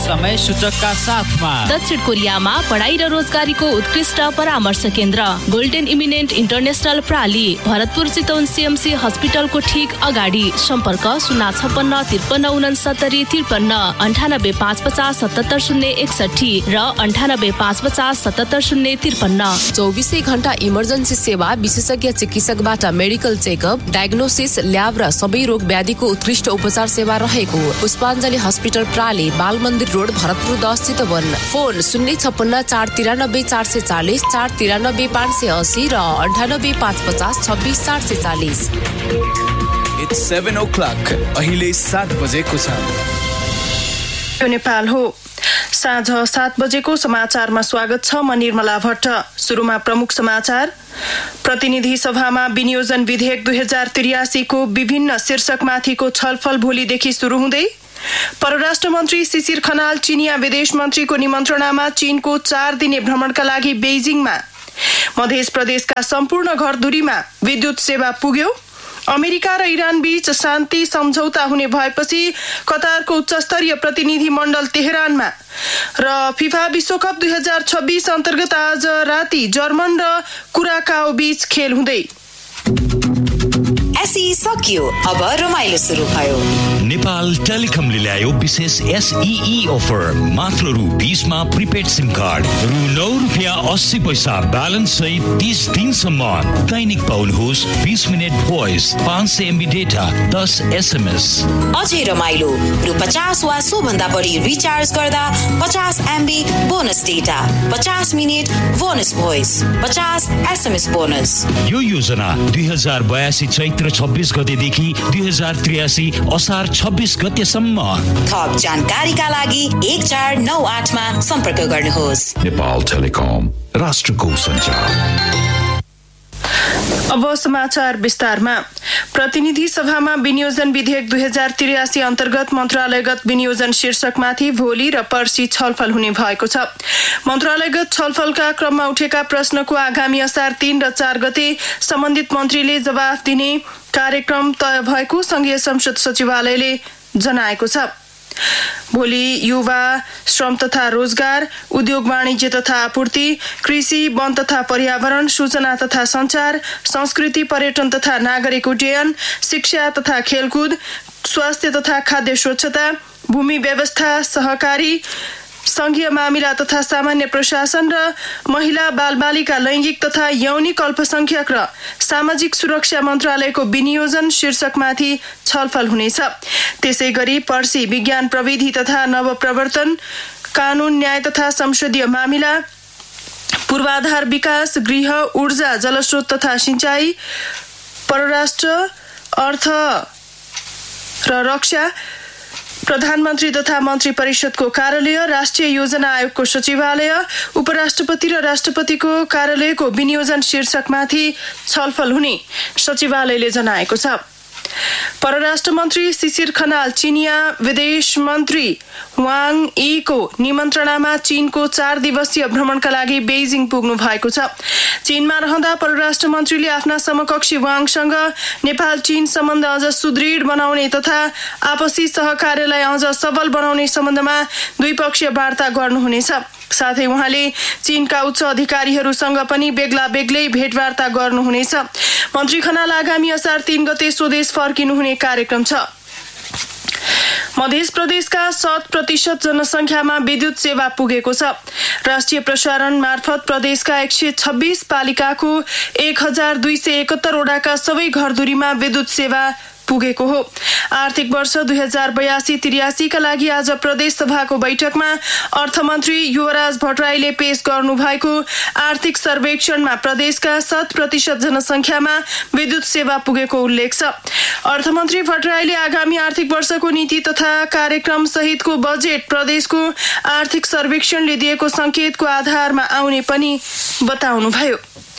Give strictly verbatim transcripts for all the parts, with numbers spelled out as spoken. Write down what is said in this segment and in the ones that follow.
समय सूचकका साथमा दक्षिण कोरियामा पढाइ र रोजगारीको उत्कृष्ट परामर्श केन्द्र golden eminent international प्राली Bharatpur Chitwan CMC हस्पिटलको ठीक अगाडि। सम्पर्क शून्य छपन्न त्रिपन्न उनसत्तरी त्रिपन्न अन्ठानब्बे पाँच पचास सतहत्तर शून्य एकसठी र अन्ठानब्बे पाँच पचास सतहत्तर शून्य त्रिपन्न। चौबिसै घण्टा इमर्जेन्सी सेवा, विशेषज्ञ चिकित्सकबाट मेडिकल चेकअप, डायग्नोसिस, ल्याब र सबै रोग व्याधिको उत्कृष्ट उपचार सेवा रहेको पुष्पाञ्जली हस्पिटल प्राली, बाल मन्दिर रोड, भरतपुर दस चितवन। फोन शून्य छपन्न चार तिरानब्बे चार सय चालिस, चार तिरानब्बे पाँच सय अस्सी र अन्ठानब्बे पाँच पचास छब्बिस चार सय चालिस। It's seven o'clock. अहिले सात बजेको छ। यो नेपाल हो। साँझ सात बजेको समाचारमा स्वागत छ। म निर्मला भट्ट। सुरुमा प्रमुख समाचार। प्रतिनिधि सभामा विनियोजन विधेयक दुई हजार त्रियासीको विभिन्न शीर्षकमाथिको छलफल भोलिदेखि सुरु हुँदै। परराष्ट्र मन्त्री शिशिर खनाल चिनिया विदेश मन्त्रीको निमन्त्रणामा चीनको चार दिने भ्रमणका लागि बेइजिङमा। मध्य प्रदेशका सम्पूर्ण घरधुरीमा विद्युत सेवा पुग्यो। अमेरिका र इरान बीच शान्ति सम्झौता हुने भएपछि कतारको उच्चस्तरीय प्रतिनिधि मण्डल तेहरानमा। र फिफा विश्वकप दुई हजार छब्बीस अन्तर्गत आज राति जर्मन र कुराकाओ बीच खेल हुँदै। एसई सकियो, अब रमाइलो सुरु भयो। नेपाल टेलिकमले ल्यायो विशेष एसई अफर। मात्र रु बीसमा प्रिपेड सिम कार्ड, रु नौ रुपियाँ अस्सी पैसा ब्यालेन्स सहित तीस दिनसम्म दैनिक पाउनुहोस् बीस मिनट भोइस, पाँच सय एमबी डेटा, दस एसएमएस। अझै रमाइलो, रु पचास वा सो भन्दा बढी रिचार्ज गर्दा पचास एमबी बोनस डेटा, पचास मिनट बोनस भोइस, पचास एसएमएस बोनस। यो योजना दुई हजार बयासी चैत्र छब्बीस गतेदेखि दुई हजार त्रियासी असार छब्बीस गतेसम्म। थप जानकारीका लागि एक चार नौ आठमा सम्पर्क गर्नुहोस्। नेपाल टेलिकम, राष्ट्रको सञ्चार। अब समाचार विस्तारमा। प्रतिनिधि सभामा विनियोजन विधेयक दुई हजार त्रियासी अन्तर्गत मन्त्रालयगत विनियोजन शीर्षकमाथि भोलि र पर्सि छलफल हुने भएको छ। मन्त्रालयगत छलफलका क्रममा उठेका प्रश्नको आगामी असार तीन र चार गते सम्बन्धित मन्त्रीले जवाफ दिने कार्यक्रम तय भएको संघीय संसद सचिवालयले जनाएको छ। भोलि युवा, श्रम तथा रोजगार, उद्योग वाणिज्य तथा आपूर्ति, कृषि, वन तथा पर्यावरण, सूचना तथा संचार, संस्कृति, पर्यटन तथा नागरिक उड्डयन, शिक्षा तथा खेलकुद, स्वास्थ्य तथा खाद्य स्वच्छता, भूमि व्यवस्था, सहकारी, संघीय मामिला तथा सामान्य प्रशासन र महिला बालबालिका लैंगिक तथा यौनिक अल्पसंख्यक र सामाजिक सुरक्षा मन्त्रालयको विनियोजन शीर्षकमाथि छलफल हुनेछ। त्यसै गरी पर्सि विज्ञान प्रविधि तथा नवप्रवर्तन, कानून, न्याय तथा संसदीय मामिला, पूर्वाधार विकास, गृह, ऊर्जा, जलस्रोत तथा सिंचाई, परराष्ट्र, अर्थ र रक्षा, प्रधानमन्त्री तथा मन्त्री परिषदको कार्यालय, राष्ट्रिय योजना आयोगको सचिवालय, उपराष्ट्रपति र राष्ट्रपतिको कार्यालयको विनियोजन शीर्षकमाथि छलफल हुने सचिवालयले जनाएको छ। परराष्ट्र मन्त्री शिशिर खनाल चिनिया विदेश मन्त्री वाङ यीको निमन्त्रणामा चीनको चार दिवसीय भ्रमणका लागि बेइजिङ पुग्नु भएको छ। चीनमा रहँदा परराष्ट्र मन्त्रीले आफ्ना समकक्षी वाङसँग नेपाल चीन सम्बन्ध अझ सुदृढ बनाउने तथा आपसी सहकार्यलाई अझ सबल बनाउने सम्बन्धमा द्विपक्षीय वार्ता गर्नुहुनेछ। साथै उहाँले चीनका उच्च अधिकारीहरूसँग पनि बेग्ला बेग्लै भेटवार्ता गर्नुहुनेछ। मन्त्री खनाल आगामी असार तीन गते स्वदेश फर्किनुहुने कार्यक्रम छ। मध्य प्रदेशका शत प्रतिशत जनसङ्ख्यामा विद्युत सेवा पुगेको छ। राष्ट्रिय प्रसारण मार्फत प्रदेशका एक सय छब्बीस पालिकाको एक हजार दुई सय एकहत्तर वडाका सबै घरधुरीमा विद्युत सेवा पुगेको हो। आर्थिक वर्ष दुई हजार बयासी त्रियासी का लागि आज प्रदेश सभाको बैठकमा अर्थमन्त्री युवराज भट्टराईले पेश गर्नु भएको आर्थिक सर्वेक्षणमा प्रदेशका शत प्रतिशत जनसङ्ख्यामा विद्युत सेवा पुगेको उल्लेख छ। अर्थमन्त्री भट्टराईले आगामी आर्थिक वर्षको नीति तथा कार्यक्रम सहितको बजेट प्रदेशको आर्थिक सर्वेक्षणले दिएको संकेतको आधारमा आउने पनि बताउनुभयो।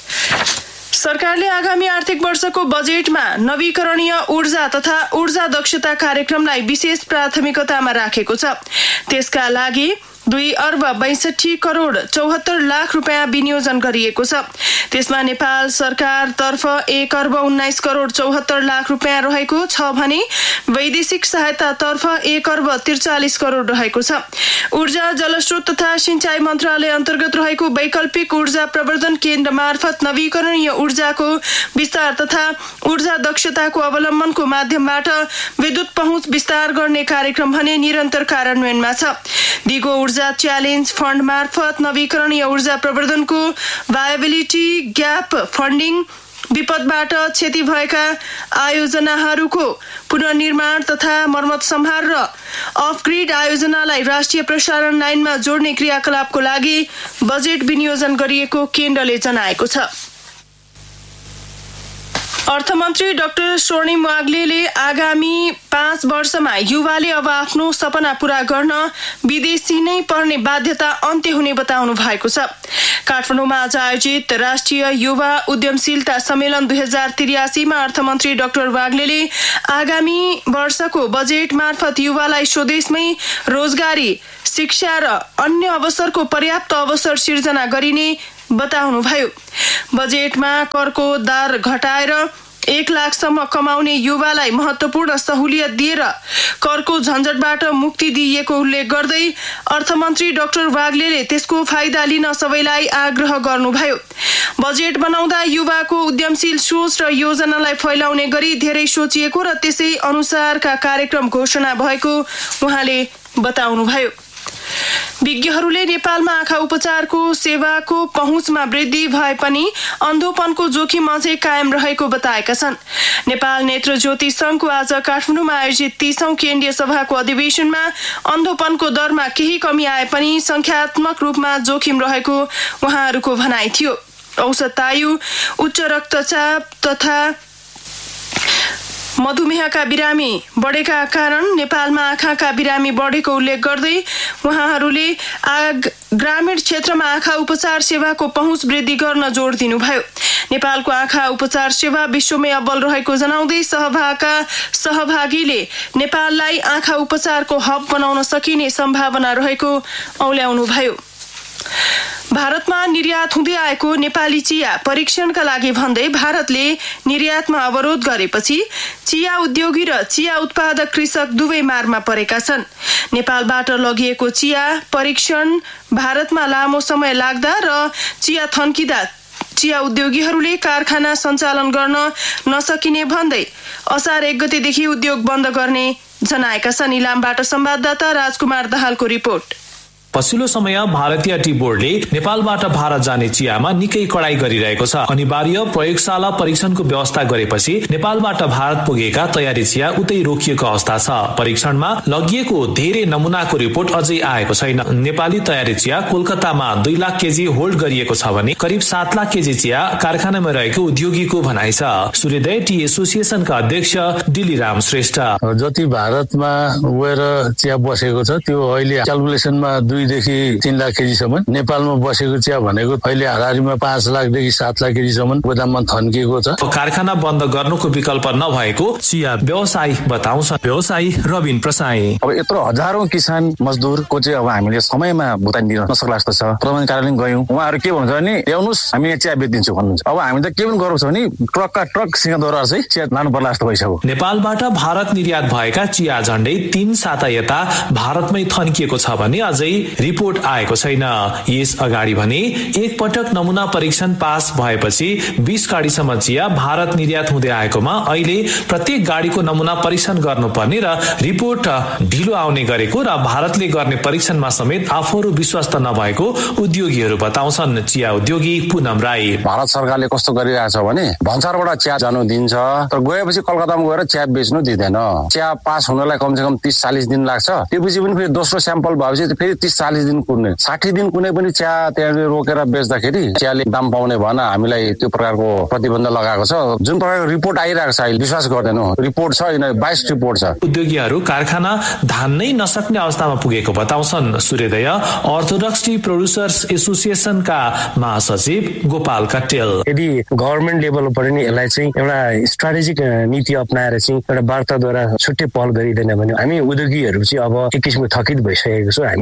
सरकारले आगामी आर्थिक वर्षको बजेटमा नवीकरणीय ऊर्जा तथा ऊर्जा दक्षता कार्यक्रमलाई विशेष प्राथमिकतामा राखेको छ। त्यसका लागि दुई अर्ब बैसठी करोड चौहत्तर लाख रुपियाँ विनियोजन गरिएको छ। त्यसमा नेपाल सरकार तर्फ एक अर्ब उन्नाइस करोड चौहत्तर लाख रुपियाँ रहेको छ भने वैदेशिक सहायता तर्फ एक अर्ब त्रिचालिस करोड रहेको छ। ऊर्जा जलस्रोत तथा सिंचाई मन्त्रालय अन्तर्गत रहेको वैकल्पिक ऊर्जा प्रवर्धन केन्द्र मार्फत नवीकरणीय ऊर्जाको विस्तार तथा ऊर्जा दक्षताको अवलम्बनको माध्यमबाट विद्युत पहुँच विस्तार गर्ने कार्यक्रम भने निरन्तर कार्यान्वयनमा छ। दिगो ऊर्जा च्यालेन्ज फण्ड मार्फत नवीकरणीय ऊर्जा प्रवर्धनको भायबिलिटी ग्याप फन्डिङ, विपदबाट क्षति भएका आयोजनाहरूको पुनर्निर्माण तथा मर्मत सम्हार र अफग्रिड आयोजनालाई राष्ट्रिय प्रसारण लाइनमा जोड्ने क्रियाकलापको लागि बजेट विनियोजन गरिएको केन्द्रले जनाएको छ। अर्थमन्त्री डाक्टर स्वर्णिम वाग्लेले आगामी पाँच वर्षमा युवाले अब आफ्नो सपना पूरा गर्न विदेशी नै पढ्ने बाध्यता अन्त्य हुने बताउनु भएको छ। काठमाडौँमा आज आयोजित राष्ट्रिय युवा उद्यमशीलता सम्मेलन दुई हजार त्रियासीमा अर्थमन्त्री डाक्टर वाग्लेले आगामी वर्षको बजेट मार्फत युवालाई स्वदेशमै रोजगारी, शिक्षा र अन्य अवसरको पर्याप्त अवसर सिर्जना गरिने बताउनुभयो। बजेटमा करको दर घटाएर एक लाखसम्म कमाउने युवालाई महत्वपूर्ण सहुलियत दिएर करको झन्झटबाट मुक्ति दिइएको उल्लेख गर्दै अर्थमन्त्री डाक्टर वाग्लेले त्यसको फाइदा लिन सबैलाई आग्रह गर्नुभयो। बजेट बनाउँदा युवाको उद्यमशील सोच र योजनालाई फैलाउने गरी धेरै सोचिएको र त्यसै अनुसारका कार्यक्रम घोषणा भएको उहाँले बताउनुभयो। विज्ञहरूले नेपालमा आँखा उपचारको सेवाको पहुँचमा वृद्धि भए पनि अन्धोपनको जोखिम अझै कायम रहेको बताएका छन्। नेपाल नेत्र ज्योति संघको आज काठमाडौँमा आयोजित तीसौं केन्द्रीय सभाको अधिवेशनमा अन्धोपनको दरमा केही कमी आए पनि संख्यात्मक रूपमा जोखिम रहेको उहाँहरूको भनाइ थियो। औसत आयु, उच्च रक्तचाप तथा मधुमेहका बिरामी बढेका कारण नेपालमा आँखाका बिरामी बढेको उल्लेख गर्दै उहाँहरूले ग्रामीण क्षेत्रमा आँखा उपचार सेवाको पहुँच वृद्धि गर्न जोड दिनुभयो। नेपालको आँखा उपचार सेवा विश्वमै अब्बल रहेको जनाउँदै सहभागका सहभागीले नेपाललाई आँखा उपचारको हब बनाउन सकिने सम्भावना रहेको औल्याउनुभयो। भारतमा निर्यात हुँदै आएको नेपाली चिया परीक्षणका लागि भन्दै भारतले निर्यातमा अवरोध गरेपछि चिया उद्योगी र चिया उत्पादक कृषक दुवै मारमा परेका छन्। नेपालबाट लगिएको चिया परीक्षण भारतमा लामो समय लाग्दा र चिया थन्किँदा चिया उद्योगीहरूले कारखाना सञ्चालन गर्न नसकिने भन्दै असार एक गतेदेखि उद्योग बन्द गर्ने जनाएका छन्। इलामबाट संवाददाता राजकुमार दाहालको रिपोर्ट। पछिल्लो समय भारतीय टी बोर्डले नेपालबाट भारत जाने चियामा निकै कडाई गरिरहेको छ। अनिवार्य प्रयोगशाला परीक्षणको व्यवस्था गरेपछि नेपालबाट भारत पुगेका तयारी चिया उतै रोकिएको अवस्था छ। परीक्षणमा लगिएको धेरै नमुनाको रिपोर्ट अझै आएको छैन। नेपाली तयारी चिया कोलकातामा दुई लाख केजी होल्ड गरिएको छ भने करिब सात लाख केजी चिया कारखानामा रहेको उद्योगीको भनाइ छ। सूर्योदय टी एसोसिएसनका अध्यक्ष दिलीराम श्रेष्ठ, जति भारतमा गएर चिया बसेको छ त्यो अहिले क्यालकुलेसनमा दुईदेखि तीन लाख केजीसम्म, नेपालमा बसेको चिया भनेको अहिले हाराहारीमा पाँच लाखदेखि सात लाख केजीसम्म गोदाममा थन्किएको छ। कारखाना बन्द गर्नुको विकल्प नभएको चिया व्यवसायी बताउँछ। व्यवसायी रबिन प्रसाई, अब यत्रो हजारौं किसान मजदुरको चाहिँ अब हामीले समयमा भुक्तानी दिन नसक्ला जस्तो छ। प्रबन्धन कार्यालय गयौं, उहाँहरू के भन्छ भने ल्याउनुस् हामी यहाँ चिया बेचिदिन्छौँ भन्नुहुन्छ। अब हामी त के पनि गर्नु छ भने ट्रकका ट्रक सिंहदरबार चाहिँ चिया लानु पर्ला जस्तो भइसक्यो। नेपालबाट भारत निर्यात भएका चिया झण्डै तीन साता यता भारतमै थन्किएको छ भने अझै रिपोर्ट आएको छैन। यस अगाडि भने एक पटक नमुना परीक्षण पास भएपछि बीस गाडीसम्म चिया भारत निर्यात हुँदै आएकोमा अहिले प्रत्येक गाडीको नमुना परीक्षण गर्नुपर्ने र रिपोर्ट ढिलो आउने गरेको र भारतले गर्ने परीक्षणमा समेत आफूहरू विश्वस्त नभएको उद्योगीहरू बताउँछन्। चिया उद्योगी पूनम राई, भारत सरकारले कस्तो गरिरहेछ भने भन्सारबाट चिया जानु दिन्छ, तर गएपछि कलकत्तामा गएर चिया बेच्नु दिँदैन। चिया पास हुनलाई कमसे कम तीस चालिस दिन लाग्छ। त्यसपछि पनि फेरि दोस्रो स्याम्पल भएपछि फेरि तीस चालिस दिन कुर्ने, साठी दिन कुनै पनि चिया त्यहाँ रोकेर बेच्दाखेरि चियाले दाम पाउने भएन। हामीलाई त्यो प्रकारको प्रतिबन्ध लगाएको छ। जुन प्रकारको रिपोर्ट आइरहेको छ अहिले विश्वास गर्दैनौ, रिपोर्ट छ बाइस रिपोर्ट छ। उद्योगीहरू कारखाना धान्नै नसक्ने अवस्थामा पुगेको बताउँछन्। सूर्योदय अर्थोडक्स टी प्रोड्युसर्स एसोसिएसनका महासचिव गोपाल कटेल, यदि गभर्नमेन्ट लेभलमा पनि यसलाई चाहिँ एउटा स्ट्राटेजिक नीति अपनाएर चाहिँ एउटा वार्ताद्वारा छुट्टै पहल गरिँदैन भने हामी उद्योगीहरू चाहिँ अब एक किसिमको थकित भइसकेको छौँ। हामीसँग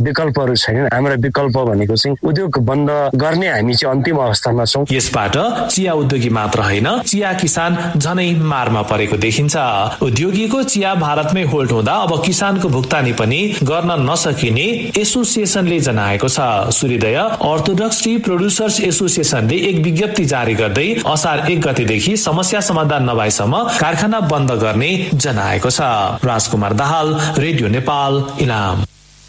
विकल्पहरू छैनन्। हाम्रा विकल्प भनेको चाहिँ उद्योग बन्द गर्ने हामी चाहिँ अन्तिम अवस्थामा छौँ। यसबाट चिया उद्योगी मात्र होइन, चिया किसान झनै मारमा परेको देखिन्छ। उद्योगीको चिया भारतमै होल्ड हुँदा अब किसानको भुक्तानी पनि गर्न नसकिने एसोसिएसनले जनाएको छ। सूर्योदय अर्थोडक्स टी प्रोड्युसर्स एसोसिएसनले एक विज्ञप्ति जारी गर्दै असार एक गतेदेखि समस्या समाधान नभएसम्म कारखाना बन्द गर्ने जनाएको छ। राजकुमार दाहाल, रेडियो नेपाल, इलाम।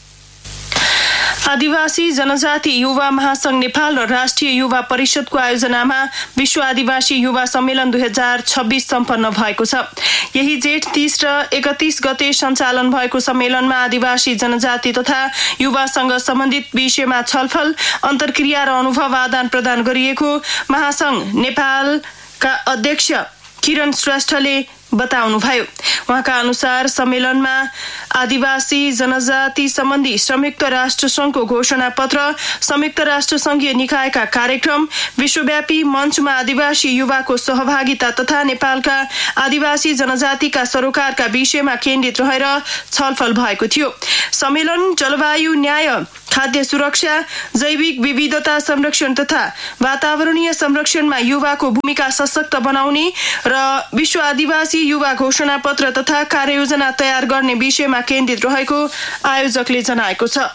आदिवासी जनजाति युवा महासंघ नेपाल र राष्ट्रिय युवा परिषदको आयोजनामा विश्व आदिवासी युवा सम्मेलन दुई हजार छब्बीस सम्पन्न भएको छ। यही जेठ तीस र एकतीस गते सञ्चालन भएको सम्मेलनमा आदिवासी जनजाति तथा युवासँग सम्बन्धित विषयमा छलफल, अन्तर्क्रिया र अनुभव आदान प्रदान गरिएको महासंघ नेपालका अध्यक्ष किरण श्रेष्ठले बताउनुभयो। उहाँका अनुसार सम्मेलनमा आदिवासी जनजाति सम्बन्धी संयुक्त राष्ट्र संघको घोषणा पत्र, संयुक्त राष्ट्र संघीय निकायका कार्यक्रम, विश्वव्यापी मञ्चमा आदिवासी युवाको सहभागिता तथा नेपालका आदिवासी जनजातिका सरोकारका विषयमा केन्द्रित रहेर छलफल भएको थियो। सम्मेलन जलवायु न्याय, खाद्य सुरक्षा, जैविक विविधता संरक्षण तथा वातावरणीय संरक्षणमा युवाको भूमिका सशक्त बनाउने र विश्व आदिवासी युवा घोषणा पत्र तथा कार्ययोजना तयार गर्ने विषयमा केन्द्रित रहेको आयोजकले जनाएको छ।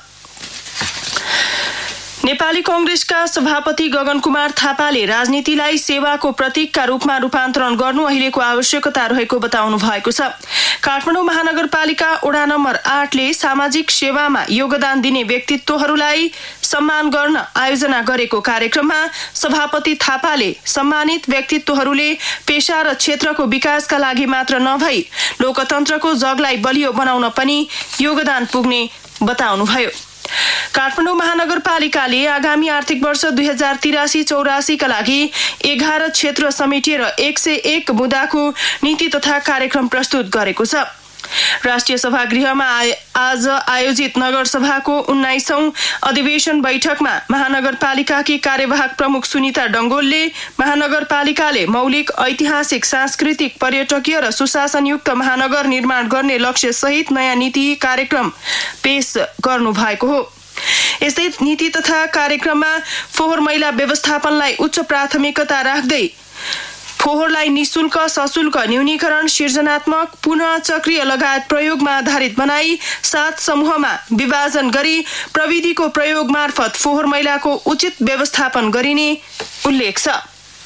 नेपाली कांग्रेसका सभापति गगन कुमार थापाले राजनीतिलाई सेवाको प्रतीकका रूपमा रूपान्तरण गर्नु अहिलेको आवश्यकता रहेको बताउनु भएको छ। काठमाडौँ महानगरपालिका वडा नम्बर आठले सामाजिक सेवामा योगदान दिने व्यक्तित्वहरूलाई सम्मान गर्न आयोजना गरेको कार्यक्रममा सभापति थापाले सम्मानित व्यक्तित्वहरूले पेशा र क्षेत्रको विकासका लागि मात्र नभई लोकतन्त्रको जगलाई बलियो बनाउन पनि योगदान पुग्ने बताउनुभयो। काठमाडौँ महानगरपालिकाले आगामी आर्थिक वर्ष दुई हजार तिरासी चौरासीका लागि एघार क्षेत्र समेटिएर एक सय एक मुद्दाको नीति तथा कार्यक्रम प्रस्तुत गरेको छ। राष्ट्रिय सभागृहमा आज आयोजित नगरसभाको उन्नाइसौं अधिवेशन बैठकमा महानगरपालिकाकी कार्यवाहक प्रमुख सुनिता डंगोलले महानगरपालिकाले मौलिक, ऐतिहासिक, सांस्कृतिक, पर्यटकीय र सुशासनयुक्त महानगर निर्माण गर्ने लक्ष्य सहित नयाँ नीति कार्यक्रम पेश गर्नु भएको हो। यस्तै नीति तथा कार्यक्रममा फोहोर मैला व्यवस्थापनलाई उच्च प्राथमिकता राख्दै फोहोरलाई निशुल्क, सशुल्क न्यूनीकरण, सृजनात्मक, पुनः चक्रिय लगायत प्रयोगमा आधारित बनाई सात समूहमा विभाजन गरी प्रविधिको प्रयोग मार्फत फोहोर मैलाको उचित व्यवस्थापन गरिने उल्लेख छ।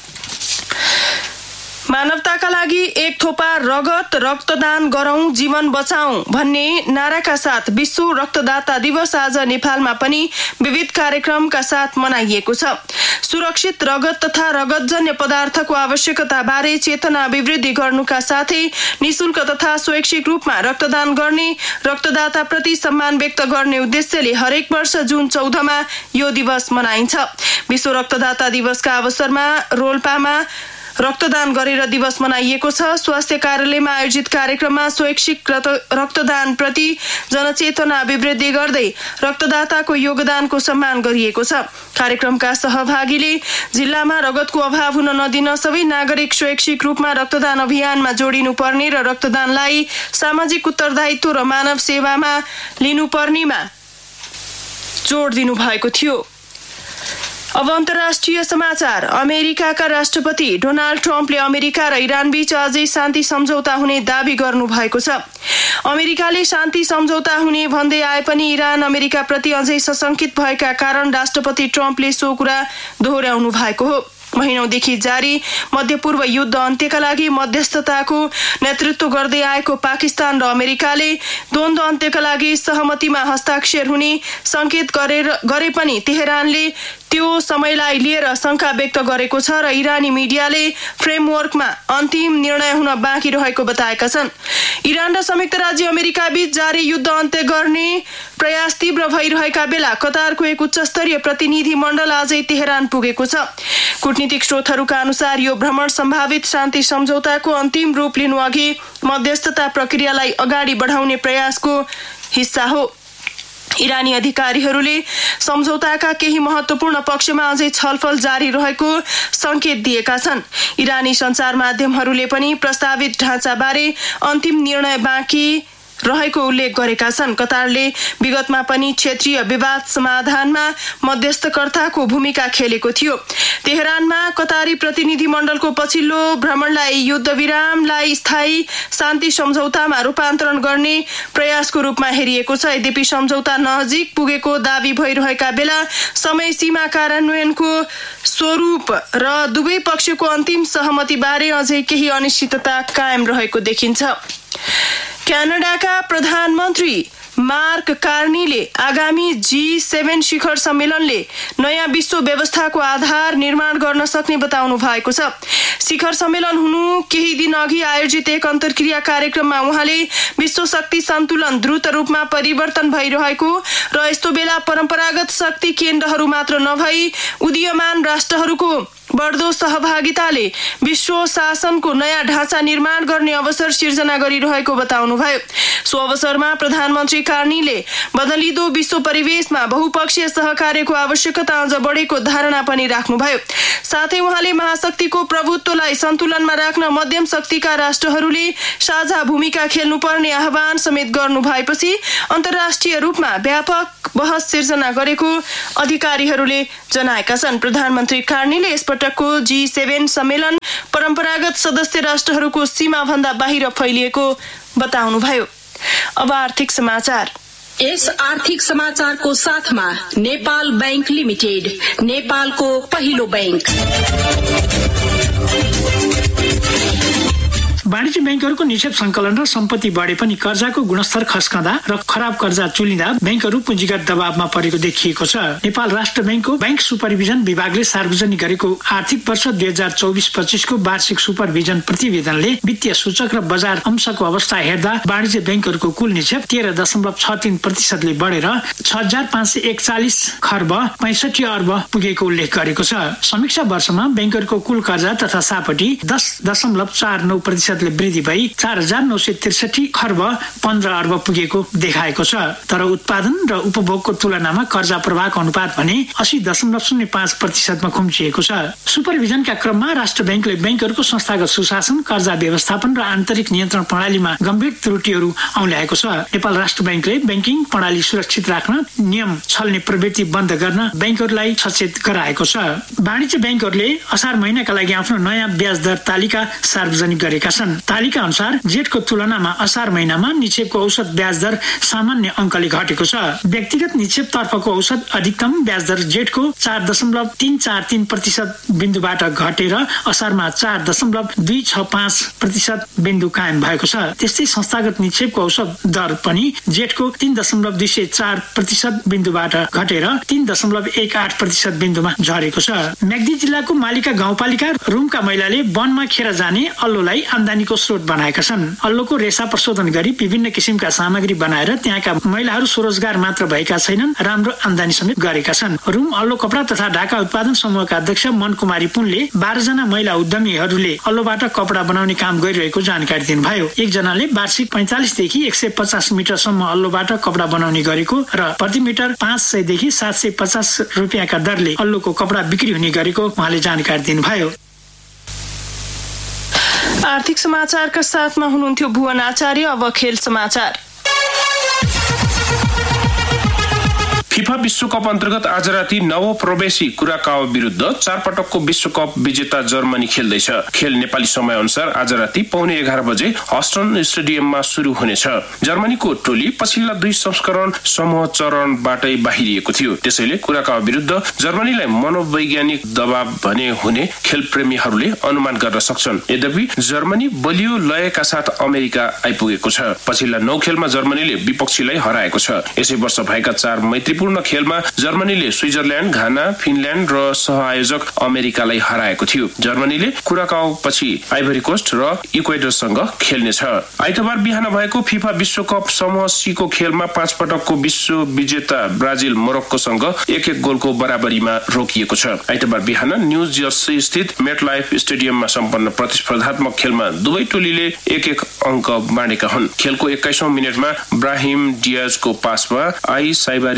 मानवताका लागि एक थोपा रगत रक्तदान गरौं, जीवन बचाऊं भन्ने नाराका साथ विश्व रक्तदाता दिवस आज नेपालमा पनि विविध कार्यक्रमका साथ मनाइएको छ। सुरक्षित रगत तथा रगतजन्य पदार्थको आवश्यकता बारे चेतना अभिवृद्धि गर्नुका साथै निशुल्क तथा स्वैच्छिक रूपमा रक्तदान गर्ने, रक्तदाता प्रति सम्मान व्यक्त गर्ने उद्देश्यले हरेक वर्ष जुन चौधमा यो दिवस मनाइन्छ। विश्व रक्तदाता दिवसका अवसरमा रोल्पामा रक्तदान गरेर दिवस मनाइएको छ। स्वास्थ्य कार्यालयमा आयोजित कार्यक्रममा स्वैच्छिक रक्तदान प्रति जनचेतना अभिवृद्धि गर्दै रक्तदाताको योगदानको सम्मान गरिएको छ। कार्यक्रमका सहभागीले जिल्लामा रगतको अभाव हुन नदिन सबै नागरिक स्वैच्छिक रूपमा रक्तदान अभियानमा जोडिनुपर्ने र रक्तदानलाई सामाजिक उत्तरदायित्व र मानव सेवामा लिनुपर्नेमा जोड दिनु भएको थियो। अब अन्तर्राष्ट्रिय समाचार। अमेरिकाका राष्ट्रपति डोनाल्ड ट्रम्पले अमेरिका र इरान बीच अझै शान्ति सम्झौता हुने दावी गर्नु भएको छ। अमेरिकाले शान्ति सम्झौता हुने भन्दै आए पनि इरान अमेरिका प्रति अझै सशंकित भएका कारण राष्ट्रपति ट्रम्पले सो कुरा दोहोर्याउनु भएको हो। महिनौदेखि जारी मध्यपूर्व युद्ध अन्त्यका लागि मध्यस्थताको नेतृत्व गर्दै आएको पाकिस्तान र अमेरिकाले द्वन्द्व अन्त्यका लागि सहमतिमा हस्ताक्षर हुने संकेत गरेर गरे पनि तेहरानले त्यो समयलाई लिएर शंका व्यक्त गरेको छ र इरानी मिडियाले फ्रेमवर्कमा अन्तिम निर्णय हुन बाँकी रहेको बताएका छन्। इरान र संयुक्त राज्य अमेरिका बीच जारी युद्ध अन्त्य गर्ने प्रयास तीव्र भइरहेका बेला कतारको एक उच्चस्तरीय प्रतिनिधि मण्डल आजै तेहरान पुगेको छ। कूटनीतिक स्रोतहरूका अनुसार यो भ्रमण सम्भावित शान्ति सम्झौताको अन्तिम रूप लिनु अघि मध्यस्थता प्रक्रियालाई अगाडि बढाउने प्रयासको हिस्सा हो। इरानी अधिकारीहरूले सम्झौताका केही महत्वपूर्ण पक्षमा अझै छलफल जारी रहेको संकेत दिएका छन्। इरानी सञ्चार माध्यमहरूले पनि प्रस्तावित ढाँचाबारे अन्तिम निर्णय बाँकी रहेको उल्लेख गरेका छन्। कतारले विगतमा पनि क्षेत्रीय विवाद समाधानमा मध्यस्थकर्ताको भूमिका खेलेको थियो। तेहरानमा कतारी प्रतिनिधिमण्डलको पछिल्लो भ्रमणलाई युद्धविरामलाई स्थायी शान्ति सम्झौतामा रूपान्तरण गर्ने प्रयासको रूपमा हेरिएको छ। यद्यपि सम्झौता नजिक पुगेको दावी भइरहेका बेला समय सीमा कार्यान्वयनको स्वरूप र दुवै पक्षको अन्तिम सहमतिबारे अझै केही अनिश्चितता कायम रहेको देखिन्छ। क्यानाडाका प्रधानमन्त्री मार्क कार्नीले आगामी जी सेभेन शिखर सम्मेलनले नयाँ विश्व व्यवस्थाको आधार निर्माण गर्न सक्ने बताउनु भएको छ। शिखर सम्मेलन हुनु केही दिन अघि आयोजित एक अन्तर्क्रिया कार्यक्रममा उहाँले विश्व शक्ति सन्तुलन द्रुत रूपमा परिवर्तन भइरहेको र यस्तो बेला परम्परागत शक्ति केन्द्रहरू मात्र नभई उदीयमान राष्ट्रहरूको बढ्दो सहभागिताले विश्व शासनको नयाँ ढाँचा निर्माण गर्ने अवसर सिर्जना गरिरहेको बताउनुभयो। सो अवसरमा प्रधानमन्त्री कार्नीले बदलिँदो विश्व परिवेशमा बहुपक्षीय सहकार्यको आवश्यकता अझ बढेको धारणा पनि राख्नुभयो। साथै उहाँले महाशक्तिको प्रभुत्वलाई सन्तुलनमा राख्न मध्यम शक्तिका राष्ट्रहरूले साझा भूमिका खेल्नुपर्ने आह्वान समेत गर्नु भएपछि अन्तर्राष्ट्रिय रूपमा व्यापक बहस सिर्जना गरेको अधिकारीहरूले जनाएका छन्। प्रधानमन्त्री कार्नीले यसपटकको जी सेभेन सम्मेलन परम्परागत सदस्य राष्ट्रहरूको सीमाभन्दा बाहिर फैलिएको बताउनुभयो। अब आर्थिक समाचार। यस आर्थिक समाचारको साथमा नेपाल बैंक लिमिटेड, नेपालको पहिलो बैंक। वाणिज्य बैंकहरूको निक्षेप संकलन र सम्पत्ति बढे पनि कर्जाको गुणस्तर खस्कँदा र खराब कर्जा चुलिँदा बैंकहरू पुँजीगत दबावमा परेको देखिएको छ। नेपाल राष्ट्र बैंकको बैंक सुपरभिजन विभागले सार्वजनिक गरेको आर्थिक वर्ष दुई हजार चौबिस पच्चीसको वार्षिक सुपरभिजन प्रतिवेदनले वित्तीय सूचक र बजार अंशको अवस्था हेर्दा वाणिज्य बैंकहरूको कुल निक्षेप तेह्र दशमलव छ तीन प्रतिशतले बढेर छ हजार पाँच सय एकचालिस खर्ब पैंसठी अर्ब पुगेको उल्लेख गरेको छ। समीक्षा वर्षमा बैंकहरूको कुल कर्जा तथा सापटी दस दशमलव चार नौ प्रतिशत वृद्धि भई चार हजार नौ सय त्रिसठी खर्ब पन्ध्र अर्ब पुगेको देखाएको छ। तर उत्पादन र उपभोगको तुलनामा कर्जा प्रवाहको अनुपात भने अस्सी दशमलव शून्य पाँच प्रतिशतमा खुम्चिएको छ। सुपरभिजनका क्रममा राष्ट्र बैंकले बैंकहरूको संस्थागत सुशासन, कर्जा व्यवस्थापन र आन्तरिक नियन्त्रण प्रणालीमा गम्भीर त्रुटिहरू औल्याएको छ। नेपाल राष्ट्र बैंकले बैंकिङ प्रणाली सुरक्षित राख्न, नियम छल्ने प्रवृत्ति बन्द गर्न बैंकहरूलाई सचेत गराएको छ। वाणिज्य बैंकहरूले असार महिनाका लागि आफ्नो नयाँ ब्याज दर तालिका सार्वजनिक गरेका छन्। तालिका अनुसार जेठको तुलनामा असार महिनामा निक्षेपको औसत ब्याज दर सामान्य अङ्कले घटेको छ। व्यक्तिगत निक्षेप तर्फको औसत अधिकतम ब्याज दर जेठको चार दशमलव तीन चार तीन प्रतिशत बिन्दुबाट घटेर असारमा चार दशमलव दुई छ पाँच प्रतिशत बिन्दु कायम भएको छ। त्यस्तै संस्थागत निक्षेपको औसत दर पनि जेठको तीन दशमलव दुई सय चार प्रतिशत बिन्दुबाट घटेर तीन दशमलव एक आठ प्रतिशत बिन्दुमा झरेको छ। म्याग्दी जिल्लाको मालिका गाउँपालिका रुमका महिलाले वनमा खेर जाने अल्लोलाई आमदानीको स्रोत बनाएका छन्। अल्लोको रेशा प्रशोधन गरी विभिन्न किसिमका सामग्री बनाएर त्यहाँका महिलाहरू स्वरोजगार मात्र भएका छैनन्, राम्रो आमदानी समेत गरेका छन्। रुम अल्लो कपडा तथा ढाका उत्पादन समूहका अध्यक्ष मन कुमारी पुनले बाह्र जना महिला उद्यमीहरूले अल्लोबाट कपडा बनाउने काम गरिरहेको जानकारी दिनुभयो। एकजनाले वार्षिक पैंतालिसदेखि एक सय पचास मिटरसम्म अल्लोबाट कपडा बनाउने गरेको र प्रति मिटर पाँच सयदेखि सात सय पचास रुपियाँका दरले अल्लोको कपडा बिक्री हुने गरेको उहाँले जानकारी दिनुभयो। आर्थिक समाचारका साथमा हुनुहुन्थ्यो भुवन आचार्य। अब खेल समाचार। फिफा विश्वकप अन्तर्गत आज राति नवप्रवेशी कुराकाओ विरुद्ध चार पटकको विश्वकप विजेता जर्मनी खेल्दैछ। खेल नेपाली समय अनुसार आज राति पौने एघार बजे हस्टन स्टेडियममा शुरू हुनेछ। जर्मनीको टोली पछिल्ला दुई संस्करण समूह चरणबाटै बाहिरिएको थियो। त्यसैले कुराकाओ विरुद्ध जर्मनीलाई मनोवैज्ञानिक दबाव भने हुने खेलप्रेमीहरूले अनुमान गर्न सक्छन्। यद्यपि जर्मनी बलियो लयका साथ अमेरिका आइपुगेको छ। पछिल्ला नौ खेलमा जर्मनीले विपक्षीलाई हराएको छ। यसै वर्ष भएका चार मैत्रीपूर्ण खेलमा जर्मनीले स्विजरल्याण्ड, घाना, फिनल्याण्ड र सहआयोजक अमेरिकालाई हराएको थियो। जर्मनीले कुराकाओ पछि आइभरी कोस्ट र इक्वेडरसँग खेल्नेछ। आइतबार बिहान भएको फिफा विश्वकप समूह सी को खेलमा पाँच पटकको विश्व विजेता ब्राजिल मोरक्कोसँग एक एक गोलको बराबरीमा रोकिएको छ। आइतबार बिहान न्यू जर्सी स्थित मेटलाइफ स्टेडियममा सम्पन्न प्रतिस्पर्धात्मक खेलमा दुवै टोलीले एक एक अङ्क बाँडेका हुन्। खेलको एक्काइसौं मिनेटमा ब्राहिम डियाजको पासमा आई साइबारीले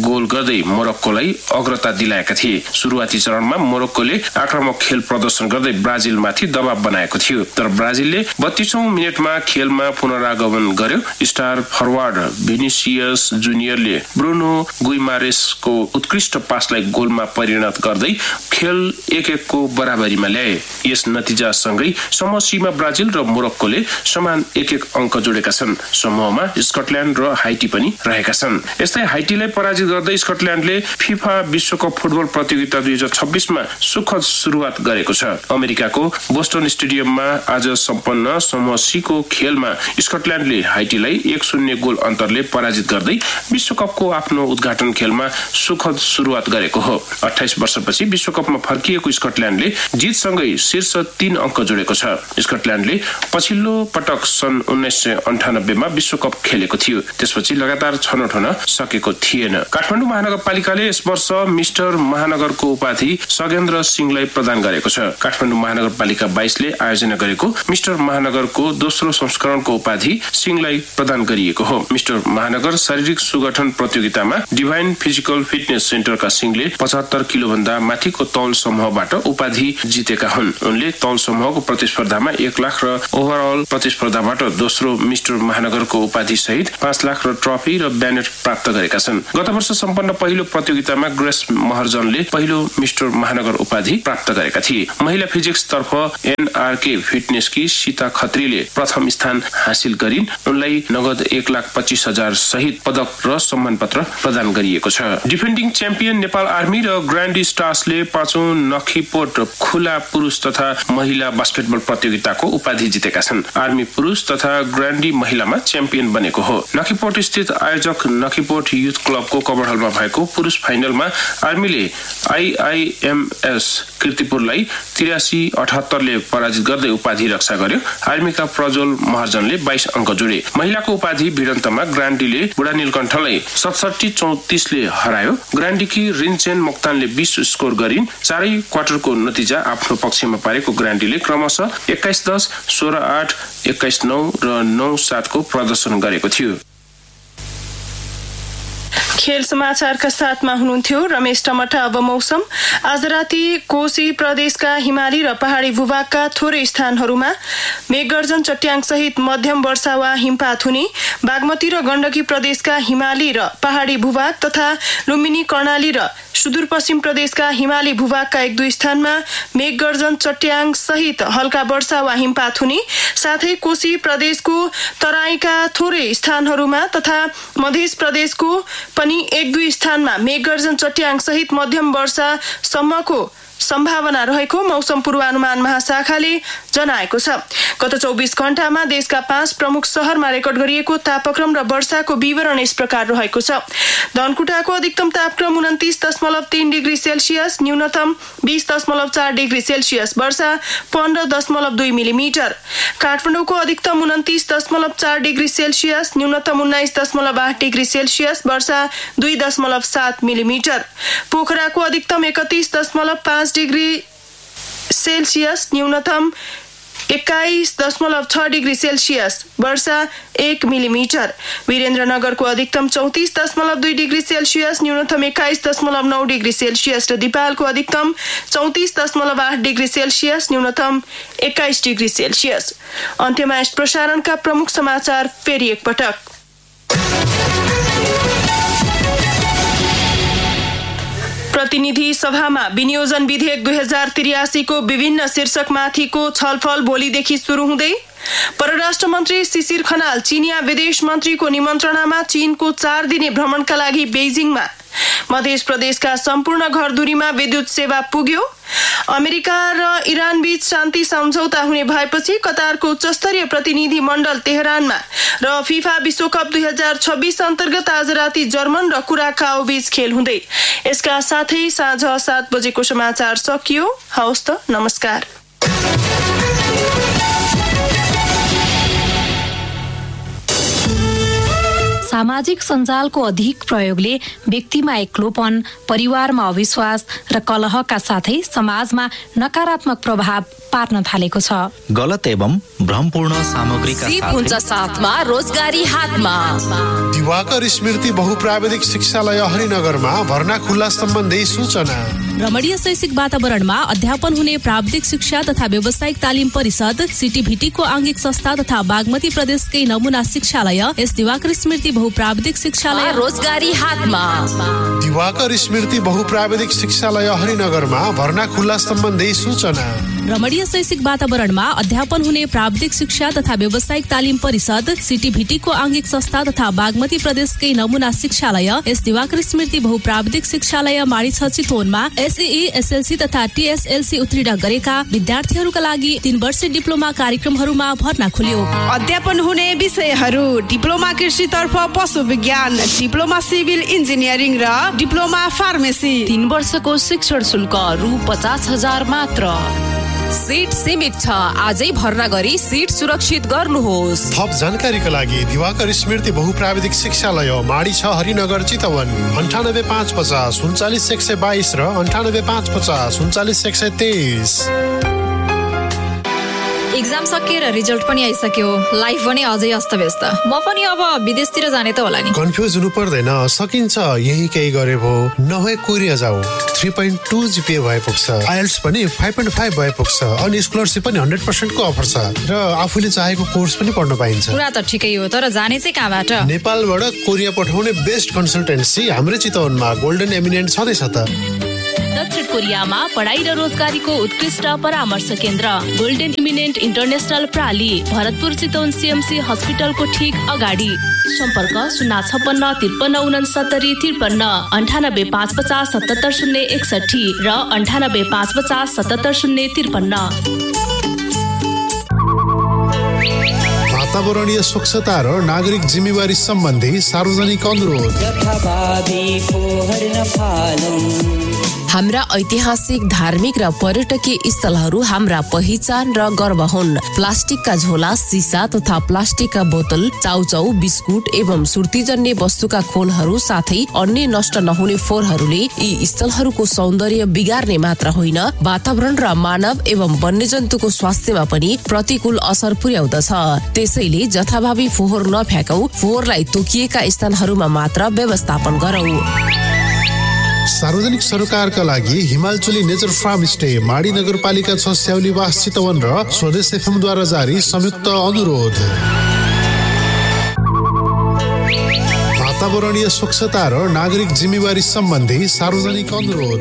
गोल गर्दै मोरक्कोलाई अग्रता दिलाएका थिए। सुरुवाती चरणमा मोरक्कोले आक्रामक खेल प्रदर्शन गर्दै ब्राजिलमाथि दबाव बनाएको थियो, तर ब्राजिलले बत्तीसौं मिनेटमा खेलमा पुनरागमन गर्यो। स्टार फरवार्ड भिनिसियस जुनियरले ब्रुनो गुइमारेसको उत्कृष्ट पासलाई गोलमा परिणत गर्दै खेल एक एकको बराबरीमा ल्याए। यस नतिजासँगै समूह सीमा ब्राजिल र मोरक्कोले समान एक एक अङ्क जोडेका छन्। समूहमा स्कटल्याण्ड र हाइटी पनि रहेका छन्। यस्तै हाइटीलाई पराजित गर्दै स्कटल्याण्डले फिफा विश्वकप फुटबल प्रतियोगिता दुई हजार छब्बीसमा सुखद सुरुवात गरेको छ। अमेरिकाको बोस्टन स्टेडियममा आज सम्पन्न समूह सी को खेलमा स्कटल्याण्डले हाइटीलाई एक शून्य गोल अन्तरले पराजित गर्दै विश्वकपको आफ्नो उद्घाटन खेलमा सुखद सुरुवात गरेको हो। अट्ठाइस वर्षपछि विश्वकपमा फर्किएको स्कटल्याण्डले जितसँगै शीर्ष तीन अङ्क जोडेको छ। स्कटल्याण्डले पछिल्लो पटक सन् उन्नाइस सय अन्ठानब्बेमा विश्वकप खेलेको थियो, त्यसपछि लगातार छनौट हुन सकेको थिएन। काठमाडौँ महानगरपालिकाले यस वर्ष मिस्टर महानगरको उपाधि सगेन्द्र सिंहलाई प्रदान गरेको छ। काठमाडौँ महानगरपालिका बाइसले आयोजना गरेको मिस्टर महानगरको दोस्रो संस्करणको उपाधि सिंहलाई प्रदान गरिएको हो। मिस्टर महानगर शारीरिक सुगठन प्रतियोगितामा डिभाइन फिजिकल फिटनेस सेन्टरका सिंहले पचहत्तर किलो भन्दा माथिको तौल समूहबाट उपाधि जितेका हुन्। उनले तौल समूहको प्रतिस्पर्धामा एक लाख र ओभरअल प्रतिस्पर्धाबाट दोस्रो मिस्टर महानगरको उपाधि सहित पाँच लाख र ट्रफी र ब्यानेट प्राप्त गरेका छन्। गत वर्ष सम्पन्न पहिलो प्रतियोगितामा ग्रेस महर्जनले पहिलो मिस्टर महानगर उपाधि प्राप्त गरेका थिए। महिला फिजिक्स तर्फ एनआरके फिटनेसकी सीता खत्रीले प्रथम स्थान हासिल गरिन्। उनलाई नगद एक लाख पच्चीस हजार सहित पदक र सम्मान पत्र प्रदान गरिएको छ। डिफेन्डिङ च्याम्पियन नेपाल आर्मी र ग्रान्डी स्टार्सले पाँचौं नखीपोट खुला पुरुष तथा महिला बास्केटबल प्रतियोगिताको उपाधि जितेका छन्। आर्मी पुरुष तथा ग्रान्डी महिलामा च्याम्पियन बनेको हो। नखीपोट स्थित आयोजक नखीपोट युथ क्लबको कबरहलमा भएको पुरुष फाइनलमा आर्मीले आइआइएमएस कीर्तिपुरलाई तिरासी अठहत्तरले पराजित गर्दै उपाधि रक्षा गर्यो। आर्मीका प्रज्वल महर्जनले बाइस अङ्क जोडे। महिलाको उपाधि भिडन्तमा ग्रान्डीले बुढा नीलकण्ठलाई सतसट्ठी चौतिसले हरायो। ग्रान्डीकी रिन्चेन मोक्तानले बीस स्कोर गरिन्। चारै क्वार्टरको नतिजा आफ्नो पक्षमा पारेको ग्रान्डीले क्रमशः एक्काइस दस, सोह्र आठ, एक्काइस नौ र नौ सातको प्रदर्शन गरेको थियो। खेल समाचारका साथमा हुनुहुन्थ्यो रमेश टमटा। अब मौसम। आज राति कोशी प्रदेशका हिमाली र पहाडी भूभागका थोरै स्थानहरूमा मेघगर्जन चट्याङ सहित मध्यम वर्षा वा हिमपात हुने, बागमती र गण्डकी प्रदेशका हिमाली र पहाडी भूभाग तथा लुम्बिनी कर्णाली र सुदूरपश्चिम प्रदेशका हिमाली भूभागका एक दुई स्थानमा मेघगर्जन चट्याङ सहित हल्का वर्षा वा हिमपात हुने, साथै कोशी प्रदेशको तराईका थोरै स्थानहरूमा तथा मध्य प्रदेशको पनि एक दुई स्थानमा मेघगर्जन चट्याङ सहित मध्यम वर्षा सम्मको सम्भावना रहेको मौसम पूर्वानुमान महाशाखाले जनाएको छ। गत चौबीस घण्टामा देशका पाँच प्रमुख शहरमा रेकर्ड गरिएको तापक्रम र वर्षाको विवरण यस प्रकार रहेको छ। धनकुटाको अधिकतम तापक्रम उन्तिस दशमलव तीन डिग्री सेल्सियस, न्यूनतम बीस दशमलव चार डिग्री सेल्सियस, वर्षा पन्ध्र दशमलव दुई मिलिमिटर। काठमाडौँको अधिकतम उन्तिस दशमलव चार डिग्री सेल्सियस, न्यूनतम उन्नाइस दशमलव आठ डिग्री सेल्सियस, वर्षा दुई दशमलव सात मिलिमिटर। पोखराको अधिकतम एकतीस दशमलव पाँच डिग्री सेल्सियस, न्यूनतम एक्काइस दशमलव छ डिग्री सेल्सियस, वर्षा एक मिलिमिटर। वीरेन्द्रनगरको अधिकतम चौतिस दशमलव दुई डिग्री सेल्सियस, न्यूनतम एक्काइस दशमलव नौ डिग्री सेल्सियस र दिपालको अधिकतम चौतिस दशमलव आठ डिग्री सेल्सियस, न्यूनतम एक्काइस डिग्री सेल्सियस। अन्त्यमा यस प्रसारणका प्रमुख समाचार फेरि एकपटक। प्रतिनिधि सभामा विनियोजन विधेयक दुई हजार त्रियासीको विभिन्न शीर्षकमाथिको छलफल भोलिदेखि सुरु हुँदै परराष्ट्र मन्त्री शिशिर खनाल चीनिया विदेश मन्त्रीको निमन्त्रणामा चीनको चार दिने भ्रमणका लागि बेजिङमा मध्य प्रदेशका सम्पूर्ण घरधुरीमा विद्युत सेवा पुग्यो। अमेरिका र इरान बीच शान्ति सम्झौता हुने भएपछि कतारको उच्चस्तरीय प्रतिनिधि मण्डल तेहरानमा र फिफा विश्वकप दुई हजार छब्बीस अन्तर्गत आज राति जर्मन र कुराकाओ बीच खेल हुँदै। यसका साथै साँझ सात बजेको समाचार सकियो। हवस् त, नमस्कार। सामाजिक सञ्जालको अधिक प्रयोगले व्यक्तिमा एक्लोपन, परिवारमा अविश्वास र कलहका साथै समाजमा नकारात्मक प्रभाव पार्न थालेको छ। गलत एवं भ्रमपूर्ण सामग्रीका सिप हुन्छ साथमा रोजगारी हातमा। दिवाकर स्मृति बहुप्राविधिक शिक्षालय हरिनगरमा भर्ना खुल्ला सम्बन्धी सूचना। रमणीय शैक्षिक वातावरणमा अध्यापन हुने प्राविधिक शिक्षा तथा व्यावसायिक तालिम परिषद सिटीभिटीको आंगिक संस्था तथा बागमती प्रदेशकै नमूना शिक्षालय यस दिवाकर स्मृति बहुप्राविधिक शिक्षालय रोजगारी हातमा। दिवाकर स्मृति बहुप्राविधिक शिक्षालय हरिनगरमा भर्ना खुल्ला सम्बन्धी सूचना। रमणीय शैक्षिक वातावरणमा अध्यापन हुने प्राविधिक शिक्षा तथा व्यावसायिक तालिम परिषद सिटीभिटीको आंगिक संस्था तथा बागमती प्रदेशकै नमूना शिक्षालय यस दिवाकर स्मृति बहुप्राविधिक शिक्षालय माडीछ चितवनमा एसई एसएलसी तथा टीएसएलसी उत्तीर्ण गरेका विद्यार्थीहरूका लागि तीन वर्षीय डिप्लोमा कार्यक्रमहरूमा भर्ना खुल्यो। अध्यापन हुने विषयहरू डिप्लोमा कृषितर्फ पशु विज्ञान, डिप्लोमा सिभिल इन्जिनियरिङ र डिप्लोमा फार्मेसी। तीन वर्षको शिक्षण शुल्क रु पचास हजार मात्र। सीट सीमित छ, आजै भर्ना गरी सीट सुरक्षित गर्नुहोस्। थप जानकारीका लागि दिवाकर स्मृति बहुप्राविधिक शिक्षालय माडी छ हरिनगर चितवन अन्ठानब्बे पाँच पचास उन्चालिस एक सय बाइस र अन्ठानब्बे पाँच पचास उन्चालिस एक सय तेइस। एक्जाम सकिएर रिजल्ट पनि आइसक्यो, लाइफ पनि अझै अस्तव्यस्त। म पनि अब विदेशतिर जाने त होला नि। कन्फ्युज हुनु पर्दैन, सकिन्छ यही केही गरे भो। नभए कोरिया जाऊ, थ्री पोइन्ट टू जीपीए भए पुग्छ, आइएल्स पनि फाइभ पोइन्ट फाइभ भए पुग्छ, अनि स्कलरसिप पनि हन्ड्रेड पर्सेन्टको अफर छ र आफूले चाहेको कोर्स पनि पढ्न पाइन्छ। कुरा त ठिकै हो, तर जाने चाहिँ कहाँबाट? नेपालबाट कोरिया पठाउने बेस्ट कन्सल्टेन्सी हाम्रै चितवनमा गोल्डन एमिनेन्ट छँदैछ त। दक्षिण कोरियामा पढाइ र रोजगारीको उत्कृष्ट परामर्श केन्द्र golden eminent international प्राली Bharatpur Chitwan CMC हस्पिटलको ठिक अगाडि। सम्पर्क शून्य छप्पन्न त्रिपन्न उनसत्तरी त्रिपन्न अन्ठानब्बे पाँच पचास सतहत्तर शून्य एकसठी र अन्ठानब्बे पाँच पचास सतहत्तर शून्य त्रिपन्न। वातावरणीय स्वच्छता र नागरिक जिम्मेवारी सम्बन्धी सार्वजनिक अनुरोध। हाम्रा ऐतिहासिक, धार्मिक र पर्यटकीय स्थलहरू हाम्रा पहिचान र गर्व हुन्। प्लास्टिकका झोला, सिसा तथा प्लास्टिकका बोतल, चाउचाउ, बिस्कुट एवं सुर्तीजन्य वस्तुका खोलहरू साथै अन्य नष्ट नहुने फोहोरहरूले यी स्थलहरूको सौन्दर्य बिगार्ने मात्र होइन, वातावरण र मानव एवं वन्यजन्तुको स्वास्थ्यमा पनि प्रतिकूल असर पुर्याउँदछ। त्यसैले जथाभावी फोहोर नफ्याकौ, फोहोरलाई तोकिएका स्थानहरूमा मात्र व्यवस्थापन गरौ। सार्वजनिक सरोकारका लागि हिमालचुली नेचर फार्म स्टे माडी नगरपालिका छ स्याउलीवास चितवन र स्वदेश एफएम द्वारा जारी संयुक्त अनुरोध। वातावरणीय स्वच्छता र नागरिक जिम्मेवारी सम्बन्धी सार्वजनिक अनुरोध।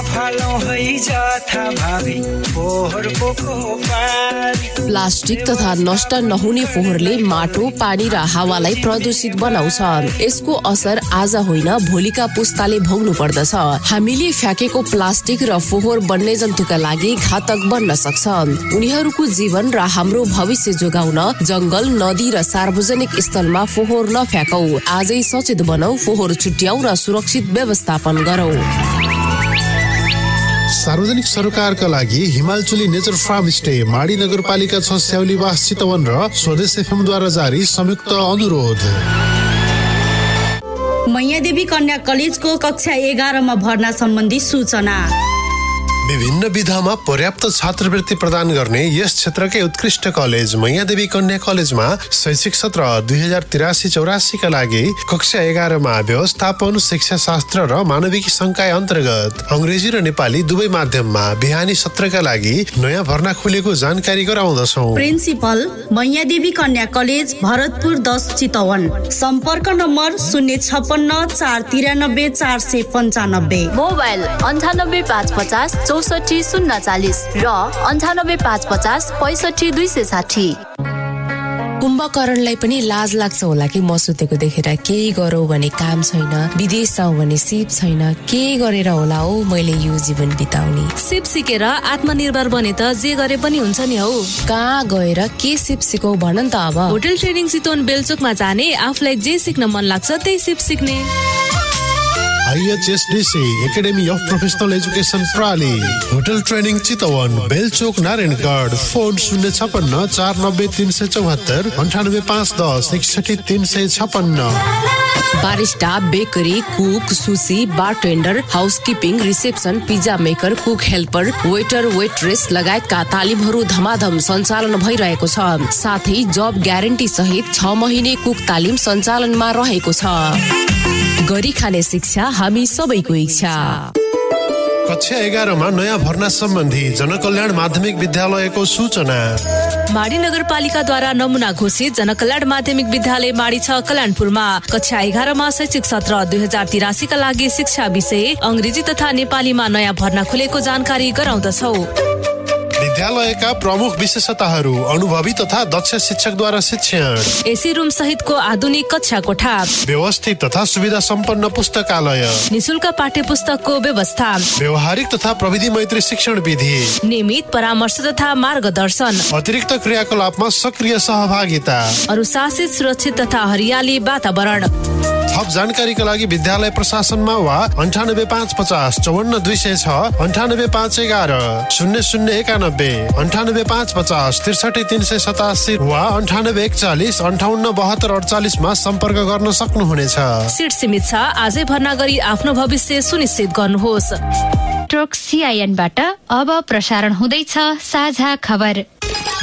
प्लास्टिक तथा नष्ट नहुने फोहोरले माटो, पानी र हावालाई प्रदूषित बनाउँछ। यसको असर आज होइन भोलिका पुस्ताले भोग्नु पर्दछ। हामीले फ्याँकेको प्लास्टिक र फोहोर वन्यजन्तुका लागि घातक बन्न सक्छ। उनीहरूको जीवन र हाम्रो भविष्य जोगाउन जंगल, नदी र सार्वजनिक स्थलमा फोहोर नफ्याँकौ। आजै सचेत बनौ, फोहोर छुट्याउ र सुरक्षित व्यवस्थापन गरौ। सार्वजनिक सरोकारका लागि हिमालचुली नेचर फार्म स्टे माडी नगरपालिका छ स्याउलीवास चितवन र स्वदेश एफएम द्वारा जारी संयुक्त अनुरोध। मैयादेवी कन्या कलेजको कक्षा एघारमा भर्ना सम्बन्धी सूचना। विभिन्न विधामा पर्याप्त छात्रवृत्ति प्रदान गर्ने यस क्षेत्रकै उत्कृष्ट कलेज मैयादेवी कन्या कलेजमा शैक्षिक सत्र दुई हजार तिरासी चौरासीका लागि कक्षा एघारमा व्यवस्थापन, शिक्षा शास्त्र र मानविकी संकाय अन्तर्गत अंग्रेजी र नेपाली दुवै माध्यममा बिहानी सत्रका लागि नयाँ भर्ना खुलेको जानकारी गराउँदछौँ। प्रिन्सिपल मैयादेवी कन्या कलेज भरतपुर दस चितवन। सम्पर्क नम्बर शून्य छप्पन्न चार तिरानब्बे चार सय पन्चानब्बे। मोबाइल अन्ठानब्बे पाँच पचास चौसठी शून्य चालिस र अन्ठानब्बे पाँच पचास पैसठी दुई सय साठी। कुम्भकरणलाई पनि लाज लाग्छ होला कि म सुतेको देखेर। केही गरौ भने काम छैन, विदेश जाउँ भने सिप छैन, के गरेर होला हो मैले यो जीवन बिताउने। सिप सिकेर आत्मनिर्भर बने त जे गरे पनि हुन्छ नि हौ। कहाँ गएर के सिप सिकौ भन नि त। अब होटल ट्रेनिङ चितवन बेलचोकमा जाने, आफूलाई जे सिक्न मन लाग्छ त्यही सिप सिक्ने। आईएचएसडीसी academy of professional education प्राली hotel training Chitwan बेलचोक Narayangarh. Phone शून्य छप्पन्न चार नब्बे तीन सय चौहत्तर अन्ठानब्बे पाँच दस एकसठी तीन सय छप्पन्न। Barista, bakery, cook, sushi, bartender, housekeeping, reception, pizza maker, cook helper, waiter, waitress लगायतका तालिमहरू धमाधम सञ्चालन भइरहेको छ। साथै जब ग्यारेन्टी सहित छ महिने कुक तालिम सञ्चालनमा रहेको छ। गरी खाने शिक्षा हामी सबैको इच्छा। कक्षा एघारमा नयाँ भर्ना सम्बन्धी जनकल्याण माध्यमिक विद्यालयको सूचना। माडी नगरपालिकाद्वारा नमुना घोषित जनकल्याण माध्यमिक विद्यालय माडी छ कल्याणपुरमा कक्षा एघारमा शैक्षिक सत्र दुई हजार तिरासीका लागि शिक्षा विषय अंग्रेजी तथा नेपालीमा नयाँ भर्ना खुलेको जानकारी गराउँदछौ। विद्यालयका प्रमुख विशेषताहरू अनुभवी तथा दक्ष शिक्षकद्वारा शिक्षण, एसी रूम सहितको आधुनिक कक्षा कोठा, व्यवस्थित तथा सुविधा सम्पन्न पुस्तकालय, निशुल्क पाठ्य पुस्तकको व्यवस्था, व्यवहारिक तथा प्रविधि मैत्री शिक्षण विधि, नियमित परामर्श तथा मार्गदर्शन, अतिरिक्त क्रियाकलापमा सक्रिय सहभागिता, अनुशासित सुरक्षित तथा हरियाली वातावरण। थप जानकारीका लागि विद्यालय प्रशासनमा वा अन्ठानब्बे पाँच पचास चौवन्न दुई सय छ अन्ठानब्बे पाँच एघार शून्य शून्य एकानब्बे अन्ठानब्बे पाँच पचास त्रिसठी तीन सय सतासी वा अन्ठानब्बे एकचालिस अन्ठाउन्न बहत्तर अडचालिसमा सम्पर्क गर्न सक्नुहुनेछ। सिट सीमित छ, आजै भर्ना गरी आफ्नो भविष्य सुनिश्चित गर्नुहोस्। टोक सीआईएनबाट अब प्रसारण हुँदैछ साझा खबर।